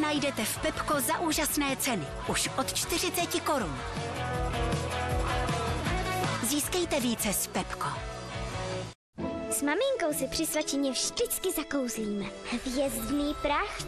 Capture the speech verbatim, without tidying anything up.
najdete v Pepko za úžasné ceny. Už od čtyřicet korun. Získejte více s Pepko. S maminkou si při svačině vždycky zakouzlíme. Hvězdný prach